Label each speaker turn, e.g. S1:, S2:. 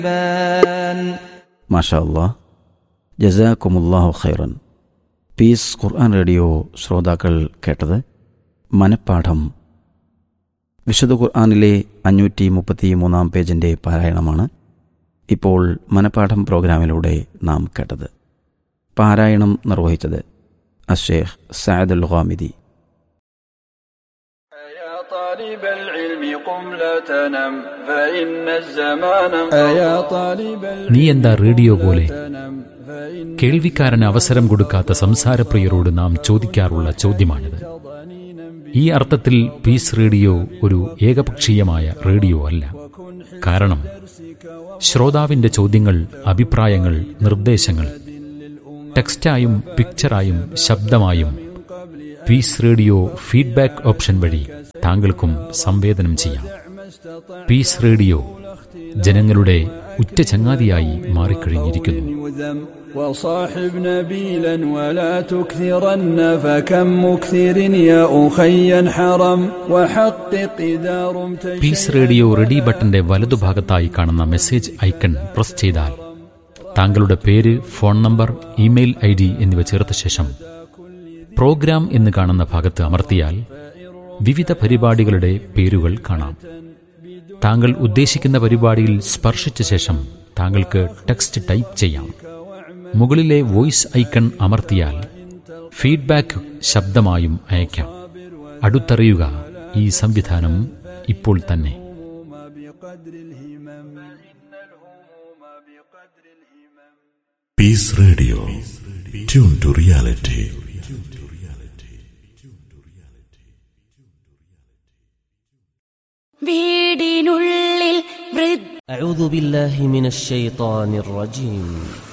S1: മാഷാ അല്ലാഹ്, ജസാക്കുമുല്ലാഹു ഖൈറൻ. പീസ് ഖുർആൻ റേഡിയോ ശ്രോതാക്കൾ കേട്ടത് മനപ്പാഠം. വിശുദ്ധ ഖുർആനിലെ 533 പേജിൻ്റെ പാരായണമാണ് ഇപ്പോൾ മനപ്പാഠം പ്രോഗ്രാമിലൂടെ നാം കേട്ടത്. പാരായണം നിർവഹിച്ചത് അശ്ശേഖ് സഅദുൽ ഖാമിദി.
S2: നീ എന്താ റേഡിയോ പോലെ? കേൾവിക്കാരന് അവസരം കൊടുക്കാത്ത സംസാരപ്രിയരോട് നാം ചോദിക്കാറുള്ള ചോദ്യമാണിത്. ഈ അർത്ഥത്തിൽ പീസ് റേഡിയോ ഒരു ഏകപക്ഷീയമായ റേഡിയോ അല്ല. കാരണം ശ്രോതാവിന്റെ ചോദ്യങ്ങൾ, അഭിപ്രായങ്ങൾ, നിർദ്ദേശങ്ങൾ ടെക്സ്റ്റായും പിക്ചറായും ശബ്ദമായും പീസ് റേഡിയോ ഫീഡ്ബാക്ക് ഓപ്ഷൻ വഴി താങ്കൾക്കും സംവേദനം ചെയ്യാം. പീസ് റേഡിയോ ജനങ്ങളുടെ ഉറ്റ ചങ്ങാതിയായി മാറിക്കഴിഞ്ഞിരിക്കുന്നു. പീസ് റേഡിയോ റെഡി ബട്ടന്റെ വലതുഭാഗത്തായി കാണുന്ന മെസ്സേജ് ഐക്കൺ പ്രസ് ചെയ്താൽ താങ്കളുടെ പേര്, ഫോൺ നമ്പർ, ഇമെയിൽ ID എന്നിവ ചേർത്ത ശേഷം പ്രോഗ്രാം എന്ന് കാണുന്ന ഭാഗത്ത് അമർത്തിയാൽ വിവിധ പരിപാടികളുടെ പേരുകൾ കാണാം. താങ്കൾ ഉദ്ദേശിക്കുന്ന പരിപാടിയിൽ സ്പർശിച്ച ശേഷം താങ്കൾക്ക് ടെക്സ്റ്റ് ടൈപ്പ് ചെയ്യാം. മുകളിലെ വോയിസ് ഐക്കൺ അമർത്തിയാൽ ഫീഡ്ബാക്ക് ശബ്ദമായും അയക്കാം. അടുത്തറിയുക, ഈ സംവിധാനം ഇപ്പോൾ തന്നെ.
S3: Piece radio, tune to reality.
S4: വീടിനുള്ളിൽ أعوذ بالله من الشيطان الرجيم